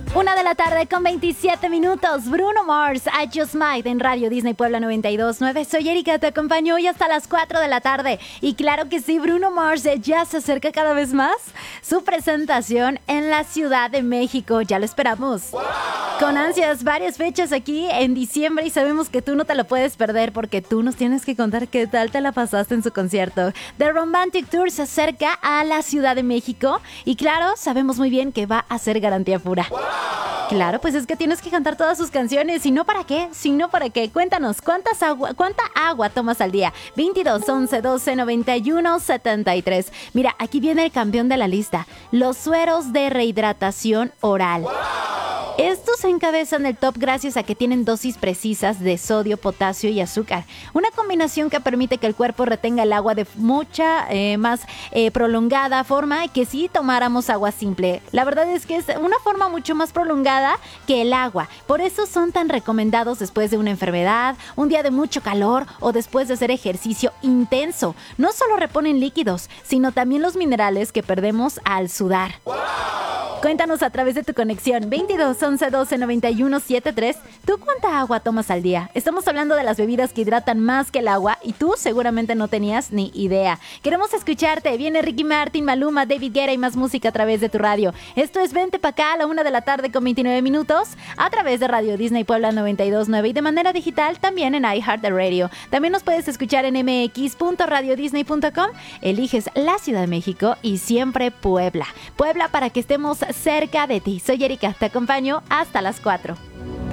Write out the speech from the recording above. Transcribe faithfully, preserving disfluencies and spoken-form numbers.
Una de la tarde con veintisiete minutos. Bruno Mars, I Just Might en Radio Disney Puebla noventa y dos punto nueve. Soy Erika, te acompaño hoy hasta las cuatro de la tarde. Y claro que sí, Bruno Mars ya se acerca cada vez más su presentación en la Ciudad de México. Ya lo esperamos. ¡Wow! Con ansias, varias fechas aquí en diciembre y sabemos que tú no te lo puedes perder porque tú nos tienes que contar qué tal te la pasaste en su concierto. The Romantic Tour se acerca a la Ciudad de México y claro, sabemos muy bien que va a ser garantía pura. ¡Wow! Claro, pues es que tienes que cantar todas sus canciones. ¿Y no para qué? ¿Si no para qué? Cuéntanos, ¿cuántas agua, ¿cuánta agua tomas al día? veintidós, once, doce, noventa y uno, setenta y tres. Mira, aquí viene el campeón de la lista. Los sueros de rehidratación oral. ¡Wow! Estos encabezan el top gracias a que tienen dosis precisas de sodio, potasio y azúcar. Una combinación que permite que el cuerpo retenga el agua de mucha eh, más eh, prolongada forma que si tomáramos agua simple. La verdad es que es una forma mucho más prolongada que el agua. Por eso son tan recomendados después de una enfermedad, un día de mucho calor o después de hacer ejercicio intenso. No solo reponen líquidos, sino también los minerales que perdemos al sudar. ¡Wow! Cuéntanos a través de tu conexión veintidós, once, doce, noventa y uno, setenta y tres. ¿Tú cuánta agua tomas al día? Estamos hablando de las bebidas que hidratan más que el agua y tú seguramente no tenías ni idea. Queremos escucharte. Viene Ricky Martin, Maluma, David Guetta y más música a través de tu radio. Esto es Vente Pa' Acá a la una de la tarde con veintinueve minutos a través de Radio Disney Puebla noventa y dos punto nueve y de manera digital también en iHeartRadio. También nos puedes escuchar en eme equis punto radio disney punto com. Eliges la Ciudad de México y siempre Puebla. Puebla para que estemos cerca de ti. Soy Erika, te acompaño hasta las cuatro.